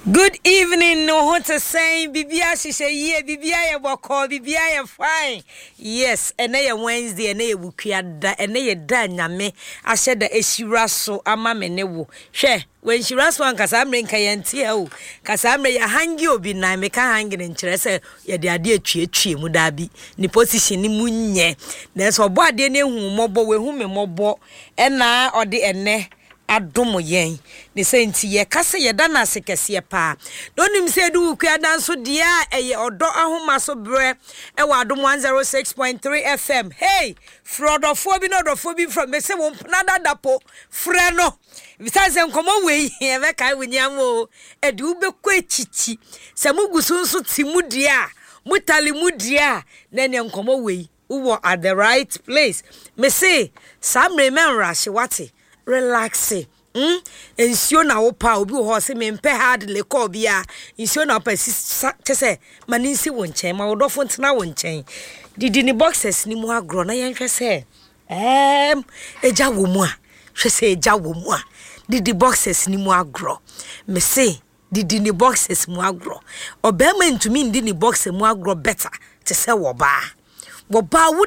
Good evening, no what to say, Bibia she say yeah, Bibia wako, Bibia fine. Yes, and a Wednesday and a wukiada and a danyame. I said the Eshiraso ama menewo. She when she ras one Casamre Kayantia, Casamre ya hangi obi na meka hanging in Cherese, ya de idea chi mudabi, ni position ni munye. There's a body ne mobo we whom mobo, and na or the ene. Adomo yen ne senti ye kase ye da na sekese pa donim se du ku adan so dia eye odo ahoma so bre e wa adom 106.3 FM hey frodofo bi no dofo bi from me se won nada dapo fre no bisanse nkomo we e be kai wunyam o e de ube ko echichi se mugusu nso timudia mutali mudia na ne nkomo we wo at the right place me say sam remen rashi wate relaxing ensio na wo pa obi ho se me mpe hard le call bia ensio na pa se maninsi wo nchen ma wodofo ntena wo nchen didi ni boxes ni mu agro na yenhwe se eja wo mu a hwe se eja wo mu a didi boxes ni mu agro me say didi ni boxes mu agro obema ntumi ndi ni box mu agro better te se wo ba